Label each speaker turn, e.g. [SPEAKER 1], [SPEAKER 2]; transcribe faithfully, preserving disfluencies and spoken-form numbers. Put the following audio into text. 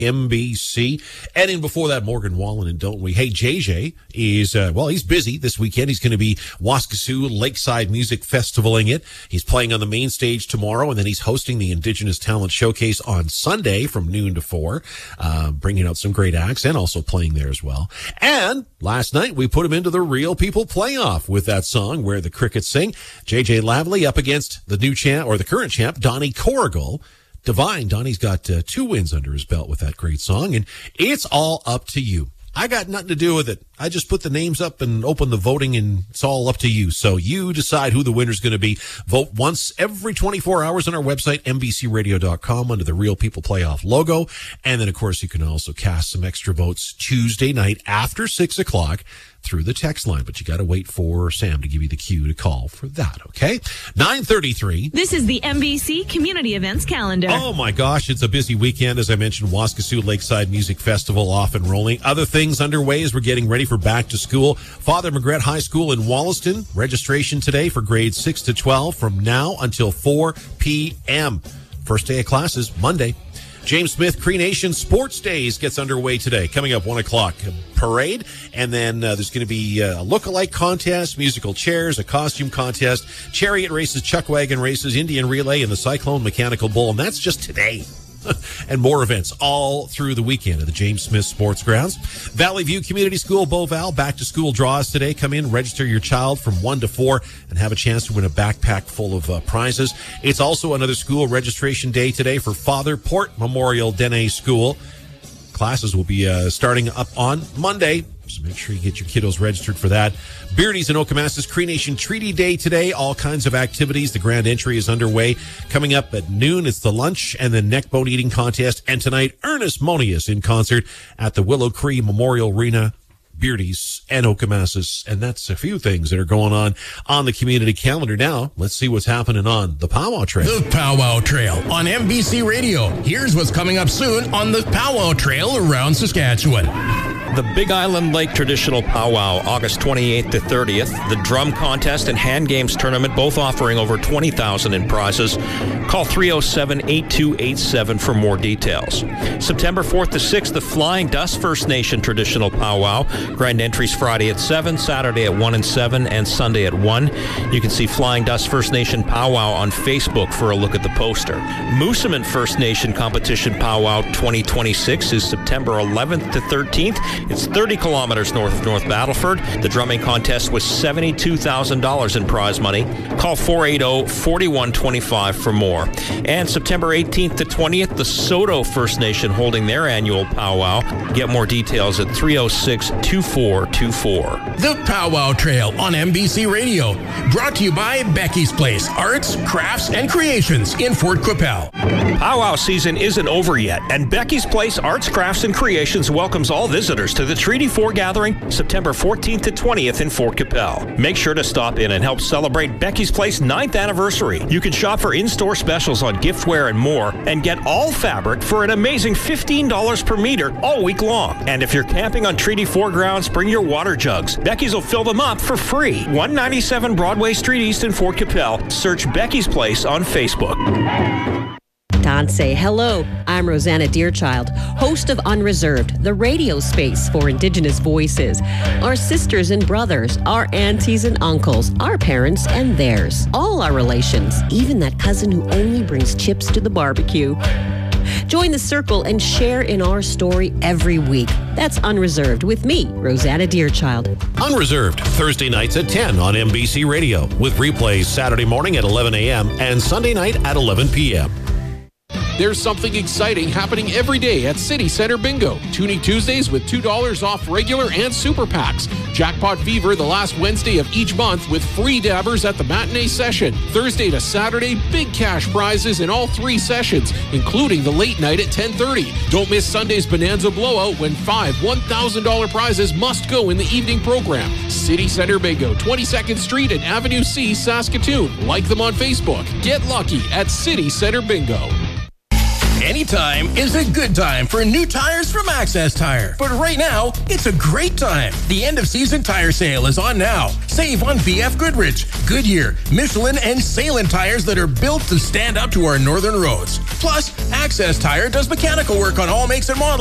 [SPEAKER 1] N B C. And in before that, Morgan Wallen and Don't We? Hey, J J is, uh, well, he's busy this weekend. He's going to be Waskesiu Lakeside Music Festivaling it. He's playing on the main stage tomorrow, and then he's hosting the Indigenous Talent Showcase on Sunday from noon to four, uh, bringing out some great acts and also playing there as well. And last night, we put him into the Real People Playoff with that song, Where the Crickets Sing. J J Lavely up against the new champ, or the current champ, Donnie Corrigal. Divine. Donnie's got uh, two wins under his belt with that great song, and it's all up to you. I got nothing to do with it. I just put the names up and open the voting, and it's all up to you. So you decide who the winner's going to be. Vote once every twenty-four hours on our website, N B C radio dot com, under the Real People Playoff logo. And then, of course, you can also cast some extra votes Tuesday night after six o'clock through the text line, but you got to wait for Sam to give you the cue to call for that, okay? nine thirty-three.
[SPEAKER 2] This is the N B C Community Events Calendar.
[SPEAKER 1] Oh, my gosh, it's a busy weekend. As I mentioned, Waskesiu Lakeside Music Festival off and rolling. Other things underway as we're getting ready for back to school. Father Magret High School in Wollaston. Registration today for grades six to twelve from now until four p.m. First day of classes, Monday. James Smith Cree Nation Sports Days gets underway today. Coming up one o'clock, a parade, and then uh, there's going to be a look-alike contest, musical chairs, a costume contest, chariot races, chuck wagon races, Indian relay, and the Cyclone Mechanical Bull, and that's just today. And more events all through the weekend at the James Smith Sports Grounds. Valley View Community School, Beauval, back to school draws today. Come in, register your child from one to four, and have a chance to win a backpack full of uh, prizes. It's also another school registration day today for Father Port Memorial Dene School. Classes will be uh, starting up on Monday, so make sure you get your kiddos registered for that. Beardy's and Okamasa's Cree Nation Treaty Day today. All kinds of activities. The grand entry is underway. Coming up at noon, it's the lunch and the neck bone eating contest. And tonight, Ernest Monius in concert at the Willow Cree Memorial Arena. Beardy's and Okamasa's. And that's a few things that are going on on the community calendar. Now, let's see what's happening on the Powwow Trail.
[SPEAKER 3] The Powwow Trail on N B C Radio. Here's what's coming up soon on the Powwow Trail around Saskatchewan.
[SPEAKER 4] The Big Island Lake Traditional Powwow, August twenty-eighth to thirtieth. The Drum Contest and Hand Games Tournament, both offering over twenty thousand dollars in prizes. Call three oh seven, eight two eight seven for more details. September fourth to sixth, the Flying Dust First Nation Traditional Powwow. Grand entries Friday at seven, Saturday at one and seven, and Sunday at one. You can see Flying Dust First Nation Powwow on Facebook for a look at the poster. Moosomin First Nation Competition Powwow twenty twenty-six is September eleventh to thirteenth. It's thirty kilometers north of North Battleford. The drumming contest was seventy-two thousand dollars in prize money. Call four eight zero, four one two five for more. And September eighteenth to twentieth, the Soto First Nation holding their annual powwow. Get more details at three oh six, two four two four.
[SPEAKER 3] The Powwow Trail on N B C Radio. Brought to you by Becky's Place, Arts, Crafts, and Creations in Fort Qu'Appelle.
[SPEAKER 4] Powwow season isn't over yet, and Becky's Place Arts, Crafts, and Creations welcomes all visitors to the Treaty four gathering September fourteenth to twentieth in Fort Qu'Appelle. Make sure to stop in and help celebrate Becky's Place ninth anniversary. You can shop for in-store specials on giftware and more, and get all fabric for an amazing fifteen dollars per meter all week long. And if you're camping on Treaty four grounds, bring your water jugs. Becky's will fill them up for free. one ninety-seven Broadway Street East in Fort Qu'Appelle. Search Becky's Place on Facebook.
[SPEAKER 5] Tansei. Hello, I'm Rosanna Deerchild, host of Unreserved, the radio space for Indigenous voices. Our sisters and brothers, our aunties and uncles, our parents and theirs. All our relations, even that cousin who only brings chips to the barbecue. Join the circle and share in our story every week. That's Unreserved with me, Rosanna Deerchild.
[SPEAKER 1] Unreserved, Thursday nights at ten on N B C Radio, with replays Saturday morning at eleven a.m. and Sunday night at eleven p.m.
[SPEAKER 6] There's something exciting happening every day at City Center Bingo. Tuning Tuesdays with two dollars off regular and super packs. Jackpot Fever the last Wednesday of each month with free dabbers at the matinee session. Thursday to Saturday, big cash prizes in all three sessions, including the late night at ten thirty. Don't miss Sunday's Bonanza Blowout when five one thousand dollars prizes must go in the evening program. City Center Bingo, twenty-second Street and Avenue C, Saskatoon. Like them on Facebook. Get lucky at City Center Bingo.
[SPEAKER 1] Any
[SPEAKER 3] Anytime is a good time for new tires from Access Tire. But right now, it's a great time. The end of season tire sale is on now. Save on B F Goodrich, Goodyear, Michelin, and Salem tires that are built to stand up to our northern roads. Plus, Access Tire does mechanical work on all makes and models